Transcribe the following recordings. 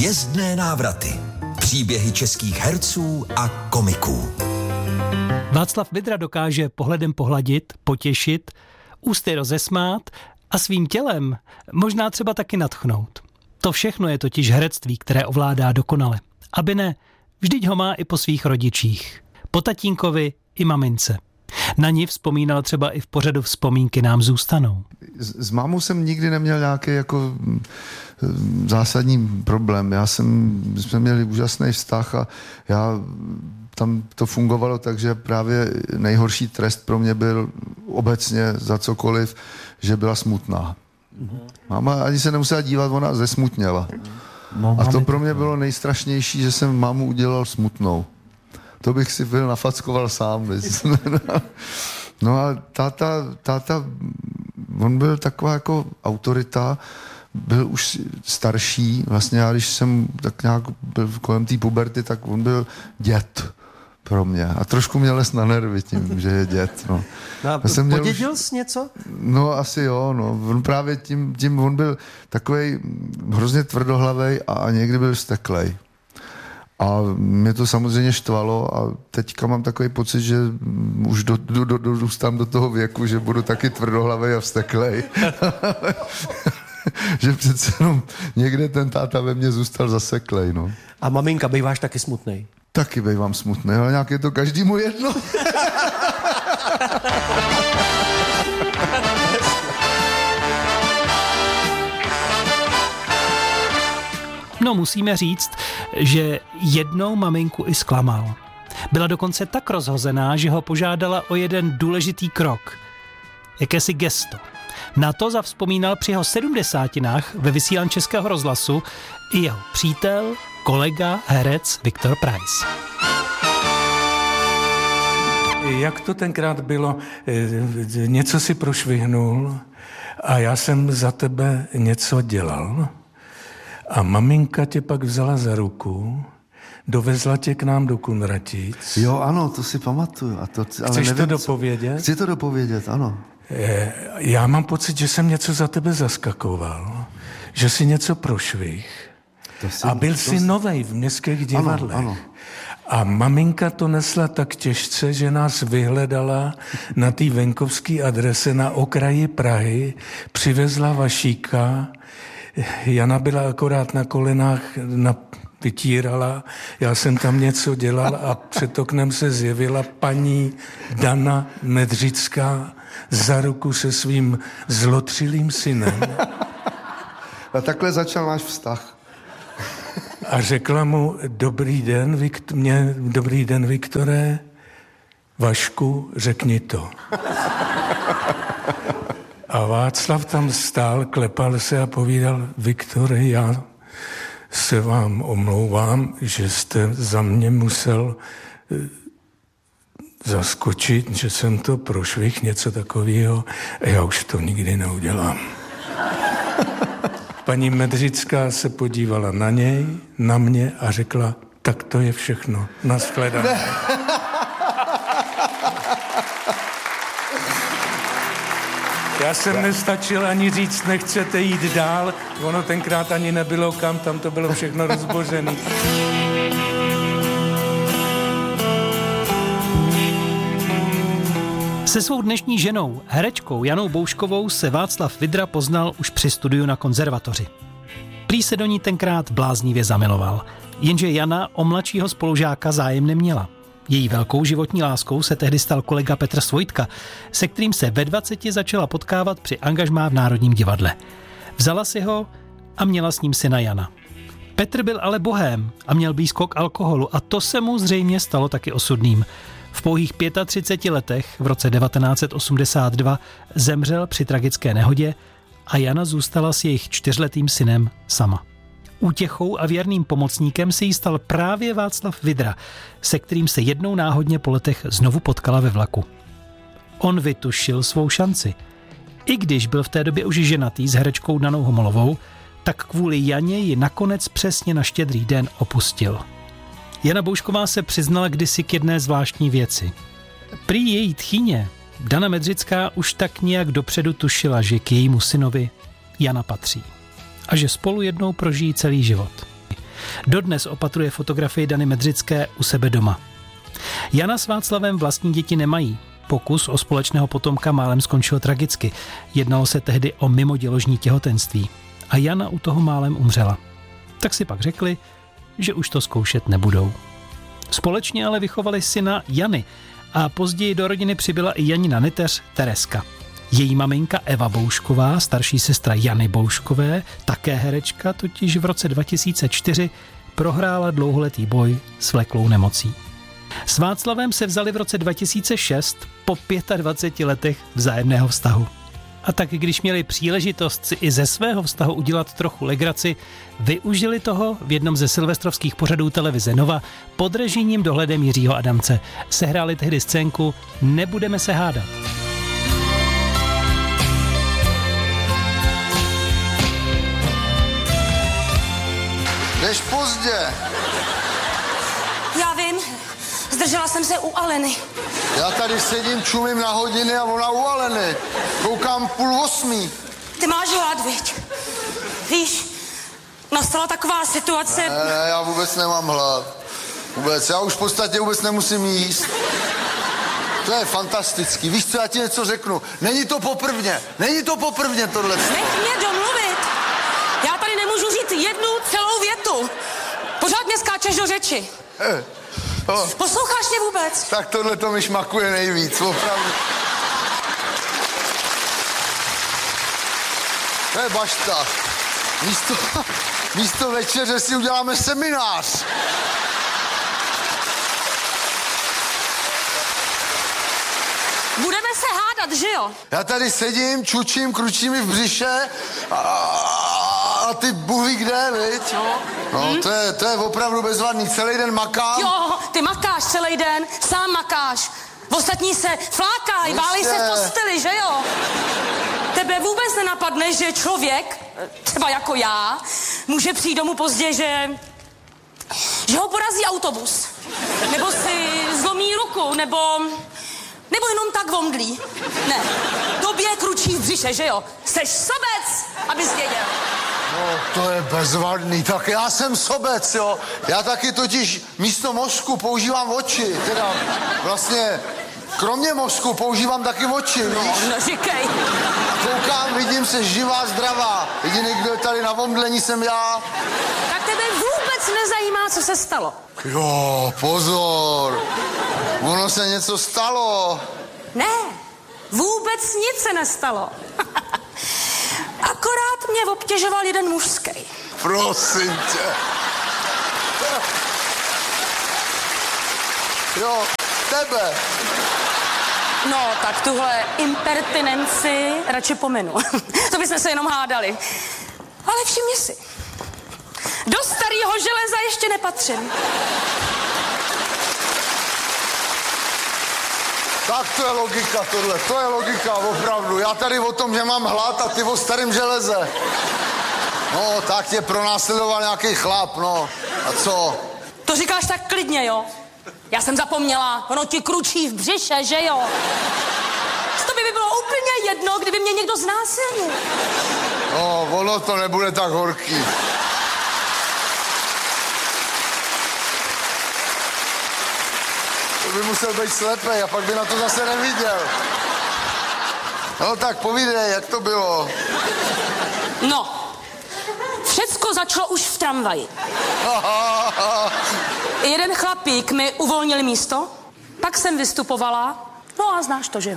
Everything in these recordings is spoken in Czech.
Hvězdné návraty. Příběhy českých herců a komiků. Václav Vydra dokáže pohledem pohladit, potěšit, ústy rozesmát a svým tělem možná třeba taky nadchnout. To všechno je totiž herectví, které ovládá dokonale. Aby ne, vždyť ho má i po svých rodičích. Po tatínkovi i mamince. Na ní vzpomínal třeba i v pořadu Vzpomínky nám zůstanou. S mámou jsem nikdy neměl nějaký jako zásadní problém. Jsme měli úžasný vztah a tam to fungovalo tak, že právě nejhorší trest pro mě byl obecně za cokoliv, že byla smutná. Máma ani se nemusela dívat, ona zesmutněla. A to pro mě bylo nejstrašnější, že jsem mámu udělal smutnou. To bych si byl nafackoval sám. No a táta, on byl taková jako autorita, byl už starší, vlastně já když jsem tak nějak byl kolem té puberty, tak on byl děd pro mě. A trošku mě les na nervy tím, že je děd. No. Podědil jsi něco? No asi jo, no. On právě tím on byl takovej hrozně tvrdohlavej a někdy byl vzteklej. A mě to samozřejmě štvalo a teďka mám takový pocit, že už dostám do toho věku, že budu taky tvrdohlavej a vzteklej. Že přece jenom někde ten táta ve mně zůstal zaseklej, no. A maminka, býváš taky smutnej? Taky bývám smutnej, ale nějak je to každému jedno. No musíme říct, že jednou maminku i zklamal. Byla dokonce tak rozhozená, že ho požádala o jeden důležitý krok. Jakési gesto. Na to zavzpomínal při jeho 70. ve vysílání Českého rozhlasu i jeho přítel, kolega, herec Viktor Preiss. Jak to tenkrát bylo, něco si prošvihnul a já jsem za tebe něco dělal a maminka tě pak vzala za ruku, dovezla tě k nám do Kunratic. Jo, ano, to si pamatuju. Chceš to dopovědět? Chci to dopovědět, ano. Já mám pocit, že jsem něco za tebe zaskakoval, že jsi něco prošvih a byl jsi novej v městských divadlech. Ano. A maminka to nesla tak těžce, že nás vyhledala na té venkovské adrese na okraji Prahy, přivezla Vašíka, Jana byla akorát na kolenách, vytírala, já jsem tam něco dělal a před oknem se zjevila paní Dana Medřická za ruku se svým zlotřilým synem. A takhle začal náš vztah. A řekla mu, dobrý den, Viktore, Vašku, řekni to. A Václav tam stál, klepal se a povídal, Viktore, já se vám omlouvám, že jste za mě musel zaskočit, že jsem to prošvih, něco takového, a já už to nikdy neudělám. Paní Medřická se podívala na něj, na mě a řekla, tak to je všechno, nashledanou. Já jsem nestačil ani říct, nechcete jít dál, ono tenkrát ani nebylo kam, tam to bylo všechno rozbořené. Se svou dnešní ženou, herečkou Janou Bouškovou, se Václav Vydra poznal už při studiu na konzervatoři. Prý se do ní tenkrát bláznivě zamiloval, jenže Jana o mladšího spolužáka zájem neměla. Její velkou životní láskou se tehdy stal kolega Petr Svojtka, se kterým se ve 20 začala potkávat při angažmá v Národním divadle. Vzala si ho a měla s ním syna Jana. Petr byl ale bohém a měl blízko k alkoholu a to se mu zřejmě stalo taky osudným. V pouhých 35 letech v roce 1982 zemřel při tragické nehodě a Jana zůstala s jejich 4letým synem sama. Útěchou a věrným pomocníkem se jí stal právě Václav Vydra, se kterým se jednou náhodně po letech znovu potkala ve vlaku. On vytušil svou šanci. I když byl v té době už ženatý s herečkou Danou Homolovou, tak kvůli Janě ji nakonec přesně na Štědrý den opustil. Jana Boušková se přiznala kdysi k jedné zvláštní věci. Prý její tchýně, Dana Medřická, už tak nějak dopředu tušila, že k jejímu synovi Jana patří. A že spolu jednou prožijí celý život. Dodnes opatruje fotografii Dany Medřické u sebe doma. Jana s Václavem vlastní děti nemají. Pokus o společného potomka málem skončil tragicky. Jednalo se tehdy o mimoděložní těhotenství. A Jana u toho málem umřela. Tak si pak řekli, že už to zkoušet nebudou. Společně ale vychovali syna Jany a později do rodiny přibyla i Janina neteř Tereska. Její maminka Eva Boušková, starší sestra Jany Bouškové, také herečka, totiž v roce 2004 prohrála dlouholetý boj s vleklou nemocí. S Václavem se vzali v roce 2006 po 25 letech vzájemného vztahu. A tak když měli příležitost si i ze svého vztahu udělat trochu legraci, využili toho v jednom ze silvestrovských pořadů televize Nova pod režijním dohledem Jiřího Adamce. Sehráli tehdy scénku Nebudeme se hádat. Jdeš pozdě. Já vím, zdržela jsem se u Aleny. Já tady sedím, čumím na hodiny a ona u Aleny. Koukám 7:30. Ty máš hlad, viď? Víš, nastala taková situace... Ne, já vůbec nemám hlad. Vůbec, já už v podstatě vůbec nemusím jíst. To je fantastický. Víš co, já ti něco řeknu. Není to poprvně tohle. Nech mě domluvit. Já tady nemůžu říct jednu celou větu. Pořád mě skáčeš do řeči. Posloucháš mě vůbec? Tak tohle to mi šmakuje nejvíc, opravdu. To je bašta. Místo večeře si uděláme seminář. Budeme se hádat, že jo? Já tady sedím, čučím, kručí mi v břiše a ty buhy kde, viď? No, to je opravdu bezvadný. Celý den makám. Jo, ty makáš celý den, sám makáš. Ostatní se flákají, válej se v posteli, že jo? Tebe vůbec nenapadne, že člověk, třeba jako já, může přijít domů pozdě, že ho porazí autobus. Nebo si zlomí ruku, nebo jenom tak vomdlí. Ne, tobě kručí v břiše, že jo? Seš sobec, abys věděl. No, to je bezvadný, tak já jsem sobec, jo. Já taky totiž místo mozku používám oči, teda vlastně kromě mozku používám taky oči, víš? No, říkej. Koukám, vidím se živá, zdravá. Jediný, kdo je tady na vomdlení, jsem já. Tak tebe vůbec nezajímá, co se stalo. Jo, pozor. Ono se něco stalo. Ne, vůbec nic se nestalo. Akorát mě obtěžoval jeden mužský. Prosím tě. Jo, tebe. No, tak tuhle impertinenci radši pominu. To bychom se jenom hádali. Ale všimni si, do starého železa ještě nepatřím. Tak to je logika tohle, to je logika, opravdu. Já tady o tom, že mám hlad a ty o starém železe. No, tak tě pronásledoval nějaký chlap, no. A co? To říkáš tak klidně, jo? Já jsem zapomněla, ono ti kručí v břiše, že jo? To by bylo úplně jedno, kdyby mě někdo znásilnil. No, ono to nebude tak horký. To by musel být slepej a pak by na to zase neviděl. No tak povídej, jak to bylo? No, všecko začalo už v tramvaji. Jeden chlapík mi uvolnil místo, pak jsem vystupovala, no a znáš to, že jo?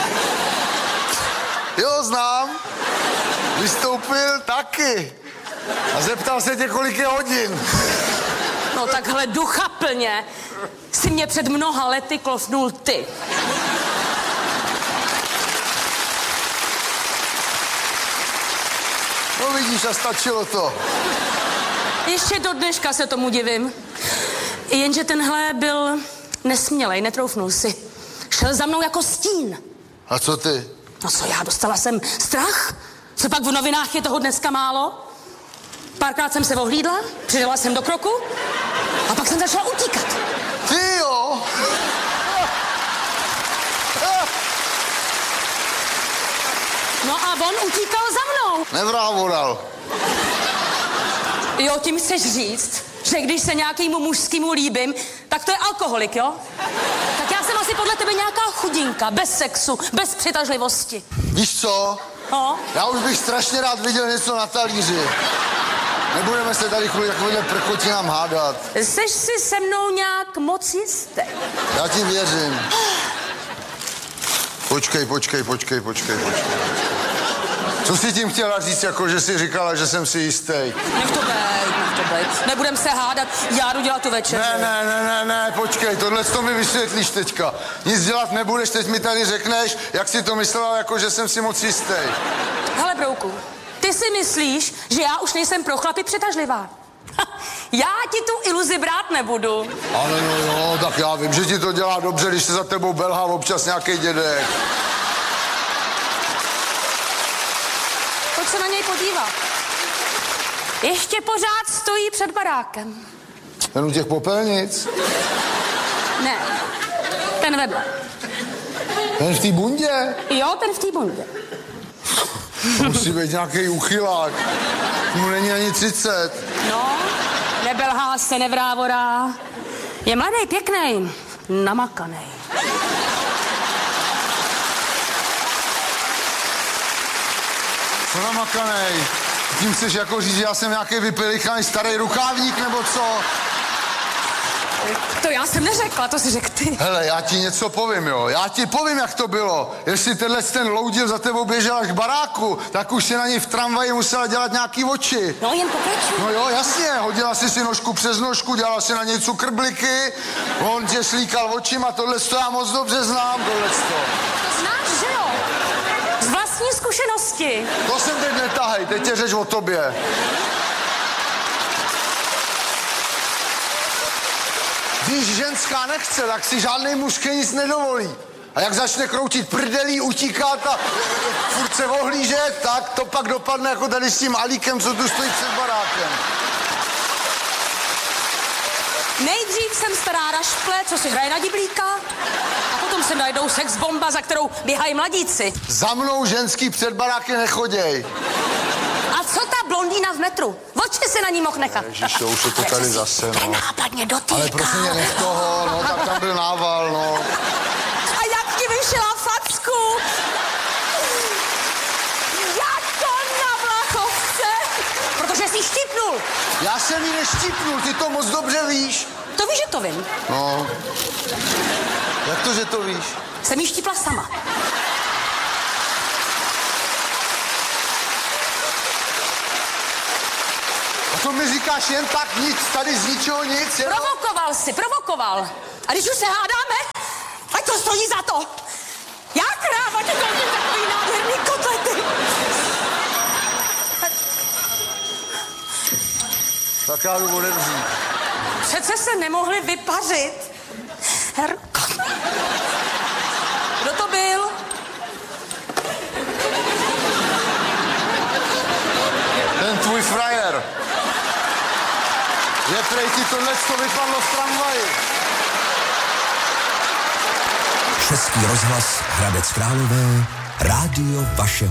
Jo, znám. Vystoupil taky. A zeptal se tě, kolik je hodin. No takhle duchaplně si mě před mnoha lety klofnul ty. No vidíš, a stačilo to. Ještě do dneška se tomu divím. Jenže tenhle byl nesmělej, netroufnul si. Šel za mnou jako stín. A co ty? No co já, dostala jsem strach? Co pak v novinách je toho dneska málo? Párkrát jsem se ohlídla, přidala jsem do kroku a pak jsem začala utíkat. Ty jo? No a on utíkal za mnou. Nevrávoral. Jo, tím chceš říct, že když se nějakému mužskému líbím, tak to je alkoholik, jo? Tak já jsem asi podle tebe nějaká chudinka, bez sexu, bez přitažlivosti. Víš co? No? Já už bych strašně rád viděl něco na talíři. Nebudeme se tady kvůli takovýhle prchotinám hádat. Jseš si se mnou nějak moc jistý? Já ti věřím. Počkej. Co jsi tím chtěla říct, jako že jsi říkala, že jsem si jistý? Nech to bejt. Nebudem se hádat, já jdu dělat tu večeři. Ne, počkej, tohle to mi vysvětlíš teďka. Nic dělat nebudeš, teď mi tady řekneš, jak jsi to myslela, jako že jsem si moc jistý. Hele, brouku, ty si myslíš, že já už nejsem pro chlapy přitažlivá? Já ti tu iluzi brát nebudu. Ale no jo, tak já vím, že ti to dělá dobře, když se za tebou belhá občas nějaký dědek. Pojď se na něj podívat. Ještě pořád stojí před barákem. Ten u těch popelnic? Ne, ten vedle. Ten v té bundě? Jo, ten v té bundě. Musí být nějaký uchylák. Mu není ani 30. No, nebelhá se, nevrávorá. Je mladý, pěkný, namakanej. Co namakanej? Tím chceš jako říct, že já jsem nějaký vypilichaný starý rukávník, nebo co? To já jsem neřekla, to si řekl ty. Hele, já ti něco povím, jo. Já ti povím, jak to bylo. Jestli ten loudil za tebou běžel až k baráku, tak už si na něj v tramvaji musela dělat nějaký oči. No, jen pokračuj. No jo, jasně, hodila si nožku přes nožku, dělala si na něj cukrbliky, on tě slíkal očima, tohle já moc dobře znám, tohleto. To znáš, že jo? Z vlastní zkušenosti. To jsem teď netahej, teď tě řeč o tobě. Když ženská nechce, tak si žádnej mužský nic nedovolí. A jak začne kroutit prdelí, utíkat a furt se ohlížet, tak to pak dopadne jako tady s tím Alíkem, co tu stojí před barákem. Nejdřív jsem stará rašple, co si hraje na diblíka, a potom se najdou sexbomba, za kterou běhají mladíci. Za mnou ženský před barákem nechoděj. A co ta blondýna v metru? Oči si na ní mohl nechat. Ježiš, už je to tady zase, no. Nenápadně dotýká. Ale prosím mě, nech toho, no, tak tam byl nával, no. A jak ti vyšla facku? Jako na Vlachovce. Protože jsi štipnul. Já jsem ji neštipnul, ty to moc dobře víš. To víš, že to vím. No. Jak to, že to víš? Jsem jí štipla sama. A to mi říkáš jen tak nic, tady z ničeho nic, jenom... Provokoval. A když už se hádáme, ať to stojí za to. Já kráva, ty koupím takový nádherný kotlety. Tak já jdu odevřít. Přece se nemohli vypařit. Herko. Kdo to byl? Ten tvůj frajer. Je prej ti tohleto vypadlo v tramvaji. Český rozhlas Hradec Králové, rádio vašeho